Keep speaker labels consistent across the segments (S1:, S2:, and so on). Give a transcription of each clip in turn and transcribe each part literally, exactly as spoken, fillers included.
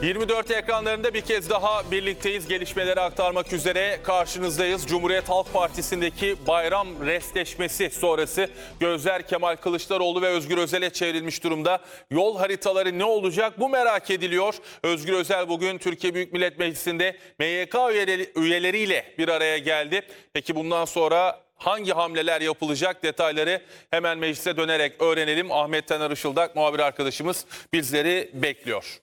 S1: yirmi dört ekranlarında bir kez daha birlikteyiz. Gelişmeleri aktarmak üzere karşınızdayız. Cumhuriyet Halk Partisi'ndeki bayram restleşmesi sonrası gözler Kemal Kılıçdaroğlu ve Özgür Özel'e çevrilmiş durumda. Yol haritaları ne olacak? Bu merak ediliyor. Özgür Özel bugün Türkiye Büyük Millet Meclisi'nde M Y K üyeleri, üyeleriyle bir araya geldi. Peki bundan sonra hangi hamleler yapılacak, detayları hemen meclise dönerek öğrenelim. Ahmet Taner Işıldak muhabir arkadaşımız bizleri bekliyor.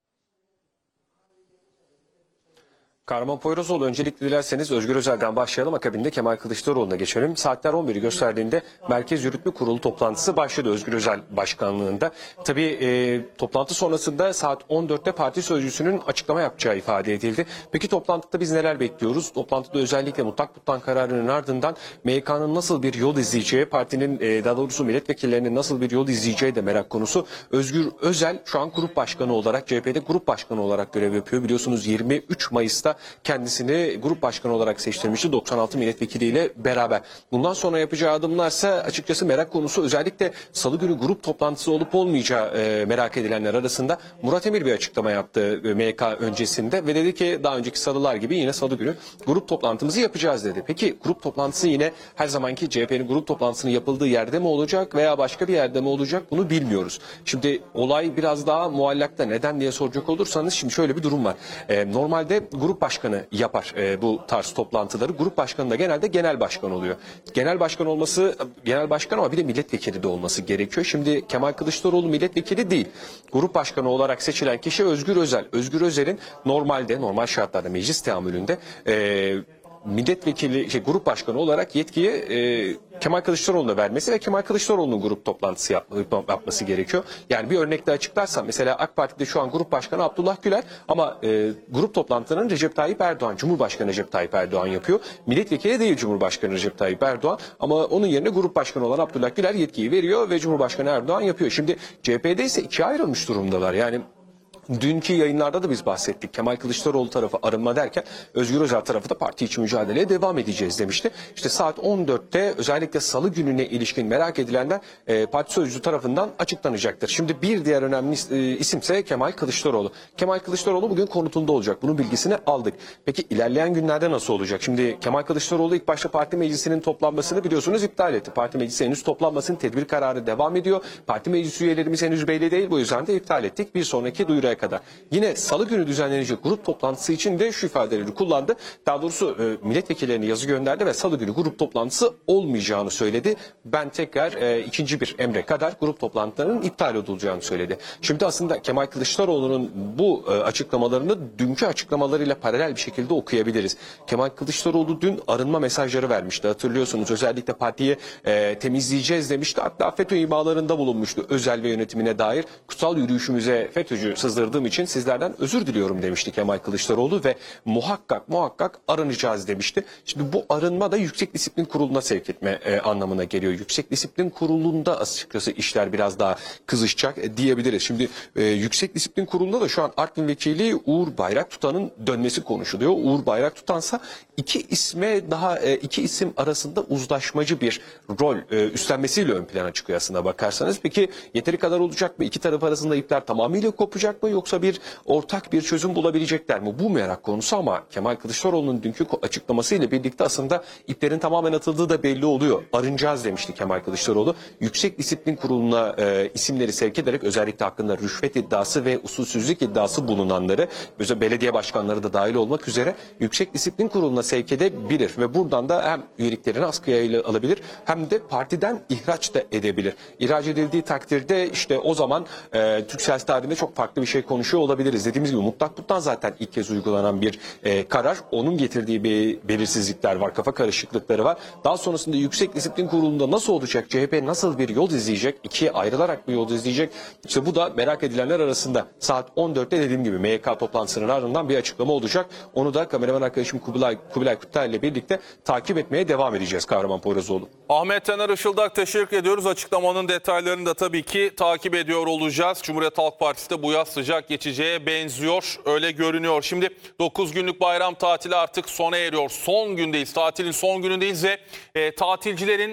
S2: Kahraman Poyrazoğlu, öncelikle dilerseniz Özgür Özel'den başlayalım. Akabinde Kemal Kılıçdaroğlu'na geçelim. Saatler on biri gösterdiğinde Merkez Yürütme Kurulu toplantısı başladı Özgür Özel başkanlığında. Tabii e, toplantı sonrasında saat on dörtte parti sözcüsünün açıklama yapacağı ifade edildi. Peki toplantıda biz neler bekliyoruz? Toplantıda özellikle mutlak mutlak kararının ardından M Y K'nın nasıl bir yol izleyeceği, partinin e, daha doğrusu milletvekillerinin nasıl bir yol izleyeceği de merak konusu. Özgür Özel şu an grup başkanı olarak, C H P'de grup başkanı olarak görev yapıyor. Biliyorsunuz yirmi üç Mayıs'ta kendisini grup başkanı olarak seçtirmişti doksan altı milletvekiliyle beraber. Bundan sonra yapacağı adımlarsa açıkçası merak konusu. Özellikle salı günü grup toplantısı olup olmayacağı e, merak edilenler arasında Murat Emir bir açıklama yaptı e, M Y K öncesinde ve dedi ki daha önceki salılar gibi yine salı günü grup toplantımızı yapacağız dedi. Peki grup toplantısı yine her zamanki C H P'nin grup toplantısının yapıldığı yerde mi olacak veya başka bir yerde mi olacak, bunu bilmiyoruz. Şimdi olay biraz daha muallakta. Neden diye soracak olursanız şimdi şöyle bir durum var. E, normalde grup başkanı yapar e, bu tarz toplantıları. Grup başkanı da genelde genel başkan oluyor. Genel başkan olması, genel başkan ama bir de milletvekili de olması gerekiyor. Şimdi Kemal Kılıçdaroğlu milletvekili değil. Grup başkanı olarak seçilen kişi Özgür Özel. Özgür Özel'in normalde, normal şartlarda meclis teamülünde e, milletvekili, şey, grup başkanı olarak yetkiyi e, Kemal Kılıçdaroğlu'na vermesi ve Kemal Kılıçdaroğlu'nun grup toplantısı yap, yapması gerekiyor. Yani bir örnekle açıklarsam mesela AK Parti'de şu an grup başkanı Abdullah Güler ama e, grup toplantılarını Recep Tayyip Erdoğan, Cumhurbaşkanı Recep Tayyip Erdoğan yapıyor. Milletvekili değil Cumhurbaşkanı Recep Tayyip Erdoğan ama onun yerine grup başkanı olan Abdullah Güler yetkiyi veriyor ve Cumhurbaşkanı Erdoğan yapıyor. Şimdi C H P'de ise ikiye ayrılmış durumdalar. Yani dünkü yayınlarda da biz bahsettik. Kemal Kılıçdaroğlu tarafı arınma derken Özgür Özel tarafı da parti içi mücadeleye devam edeceğiz demişti. İşte saat on dörtte özellikle salı gününe ilişkin merak edilenler e, parti sözcüsü tarafından açıklanacaktır. Şimdi bir diğer önemli e, isimse Kemal Kılıçdaroğlu. Kemal Kılıçdaroğlu bugün konutunda olacak. Bunun bilgisini aldık. Peki ilerleyen günlerde nasıl olacak? Şimdi Kemal Kılıçdaroğlu ilk başta parti meclisinin toplanmasını biliyorsunuz iptal etti. Parti meclisi henüz toplanmasın, tedbir kararı devam ediyor. Parti meclis üyelerimiz henüz belli değil. Bu yüzden de iptal ettik. Bir sonraki duyuruya kadar. Yine salı günü düzenlenecek grup toplantısı için de şu ifadeleri kullandı. Daha doğrusu e, milletvekillerine yazı gönderdi ve salı günü grup toplantısı olmayacağını söyledi. Ben tekrar e, ikinci bir emre kadar grup toplantılarının iptal edileceğini söyledi. Şimdi aslında Kemal Kılıçdaroğlu'nun bu e, açıklamalarını dünkü açıklamalarıyla paralel bir şekilde okuyabiliriz. Kemal Kılıçdaroğlu dün arınma mesajları vermişti. Hatırlıyorsunuz, özellikle partiyi e, temizleyeceğiz demişti. Hatta FETÖ imalarında bulunmuştu Özel ve yönetimine dair. Kutsal yürüyüşümüze FETÖ'cü sızdırdığım için sizlerden özür diliyorum demişti Kemal Kılıçdaroğlu ve muhakkak muhakkak arınacağız demişti. Şimdi bu arınma da Yüksek Disiplin Kurulu'na sevk etme e, anlamına geliyor. Yüksek Disiplin Kurulu'nda açıkçası işler biraz daha kızışacak e, diyebiliriz. Şimdi e, Yüksek Disiplin Kurulu'nda da şu an Artvin Vekili Uğur Bayraktutan'ın dönmesi konuşuluyor. Uğur Bayraktutan'sa iki isme daha e, iki isim arasında uzlaşmacı bir rol e, üstlenmesiyle ön plana çıkıyor aslında bakarsanız. Peki yeteri kadar olacak mı? İki taraf arasında ipler tamamıyla kopacak mı? Yoksa bir ortak bir çözüm bulabilecekler mi? Bu merak konusu ama Kemal Kılıçdaroğlu'nun dünkü açıklamasıyla birlikte aslında iplerin tamamen atıldığı da belli oluyor. Arınacağız demişti Kemal Kılıçdaroğlu. Yüksek Disiplin Kurulu'na e, isimleri sevk ederek özellikle hakkında rüşvet iddiası ve usulsüzlük iddiası bulunanları, özellikle belediye başkanları da dahil olmak üzere Yüksek Disiplin Kurulu'na sevk edebilir ve buradan da hem üyeliklerini askıya alabilir hem de partiden ihraç da edebilir. İhraç edildiği takdirde işte o zaman e, Türk siyasi tarihinde çok farklı bir şey konuşuyor olabiliriz. Dediğimiz gibi mutlak tuttan zaten ilk kez uygulanan bir e, karar. Onun getirdiği bir belirsizlikler var, kafa karışıklıkları var. Daha sonrasında Yüksek Disiplin Kurulu'nda nasıl olacak? C H P nasıl bir yol izleyecek? İkiye ayrılarak bir yol izleyecek? İşte bu da merak edilenler arasında. Saat on dörtte dediğim gibi M Y K toplantısının ardından bir açıklama olacak. Onu da kameraman arkadaşım Kubilay, Kubilay Kutluay ile birlikte takip etmeye devam edeceğiz Kahraman Poyrazoğlu.
S1: Ahmet Taner Işıldak, teşekkür ediyoruz. Açıklamanın detaylarını da tabii ki takip ediyor olacağız. Cumhuriyet Halk Partisi de bu yaz sıcak geçeceğe benziyor. Öyle görünüyor. Şimdi dokuz günlük bayram tatili artık sona eriyor. Son gündeyiz. Tatilin son günündeyiz ve e, tatilcilerin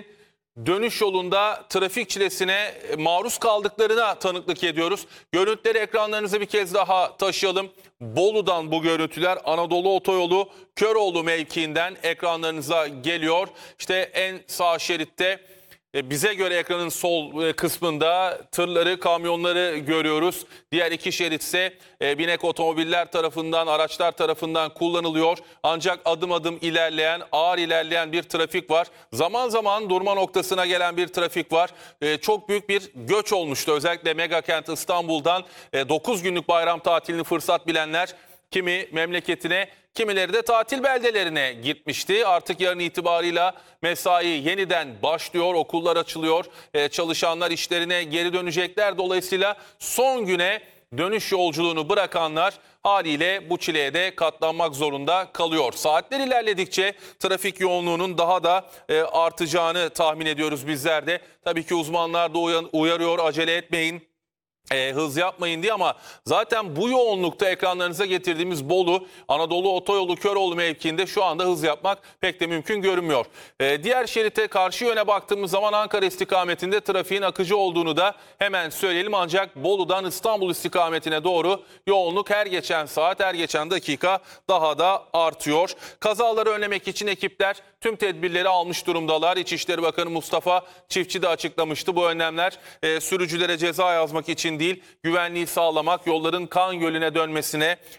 S1: dönüş yolunda trafik çilesine maruz kaldıklarına tanıklık ediyoruz. Görüntüleri ekranlarınıza bir kez daha taşıyalım. Bolu'dan bu görüntüler Anadolu Otoyolu Köroğlu mevkiinden ekranlarınıza geliyor. İşte en sağ şeritte E, bize göre ekranın sol e, kısmında tırları, kamyonları görüyoruz. Diğer iki şerit ise e, binek otomobiller tarafından, araçlar tarafından kullanılıyor. Ancak adım adım ilerleyen, ağır ilerleyen bir trafik var. Zaman zaman durma noktasına gelen bir trafik var. E, çok büyük bir göç olmuştu. Özellikle megakent İstanbul'dan e, dokuz günlük bayram tatilini fırsat bilenler kimi memleketine, kimileri de tatil beldelerine gitmişti. Artık yarın itibarıyla mesai yeniden başlıyor, okullar açılıyor, ee, çalışanlar işlerine geri dönecekler. Dolayısıyla son güne dönüş yolculuğunu bırakanlar haliyle bu çileye de katlanmak zorunda kalıyor. Saatler ilerledikçe trafik yoğunluğunun daha da e, artacağını tahmin ediyoruz bizler de. Tabii ki uzmanlar da uyan- uyarıyor, acele etmeyin. E, hız yapmayın diye, ama zaten bu yoğunlukta ekranlarınıza getirdiğimiz Bolu, Anadolu Otoyolu Köroğlu mevkiinde şu anda hız yapmak pek de mümkün görünmüyor. E, diğer şerite karşı yöne baktığımız zaman Ankara istikametinde trafiğin akıcı olduğunu da hemen söyleyelim. Ancak Bolu'dan İstanbul istikametine doğru yoğunluk her geçen saat, her geçen dakika daha da artıyor. Kazaları önlemek için ekipler tüm tedbirleri almış durumdalar. İçişleri Bakanı Mustafa Çiftçi de açıklamıştı. Bu önlemler e, sürücülere ceza yazmak için değil, güvenliği sağlamak, yolların kan gölüne dönmesine